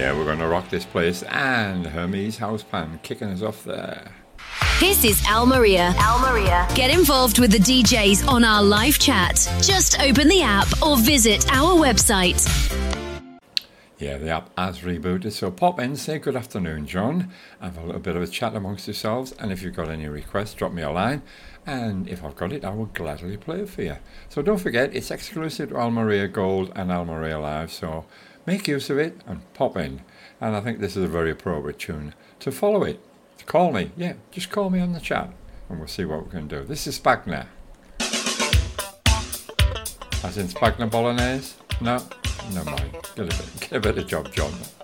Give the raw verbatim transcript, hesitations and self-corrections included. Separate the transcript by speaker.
Speaker 1: Yeah, we're going to rock this place, and Hermes House Band kicking us off there.
Speaker 2: This is Al Maria. Al Maria. Get involved with the D Js on our live chat. Just open the app or visit our website.
Speaker 1: Yeah, the app has rebooted, so pop in, say good afternoon, John. Have a little bit of a chat amongst yourselves, and if you've got any requests, drop me a line, and if I've got it, I will gladly play it for you. So don't forget, it's exclusive to Al Maria Gold and Al Maria Live, so make use of it and pop in. And I think this is a very appropriate tune to follow it. Call me, yeah, just call me on the chat, and we'll see what we can do. This is Spagna. As in Spagna Bolognese? No? Never mind. Get a bit, get a bit of job, John.